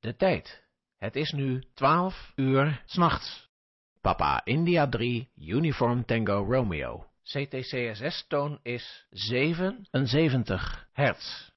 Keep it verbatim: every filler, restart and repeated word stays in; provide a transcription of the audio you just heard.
De tijd. Het is nu twaalf uur 's nachts. Papa India drie, Uniform Tango Romeo. C T C S S-toon is zevenenzeventig hertz.